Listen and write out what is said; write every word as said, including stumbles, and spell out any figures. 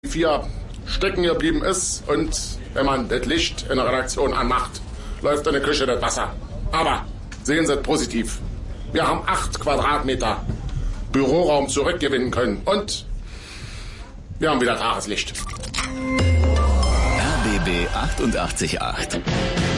vier stecken geblieben ist und wenn man das Licht in der Redaktion anmacht, läuft in der Küche das Wasser. Aber sehen Sie es positiv. Wir haben acht Quadratmeter Büroraum zurückgewinnen können und wir haben wieder Tageslicht. R B B achtundachtzig Komma acht